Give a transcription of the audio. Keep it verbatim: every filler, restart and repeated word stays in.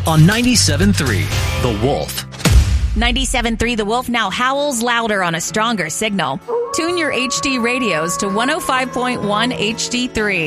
on ninety-seven point three The Wolf. ninety-seven point three The Wolf now howls louder on a stronger signal. Tune your H D radios to one oh five point one H D three.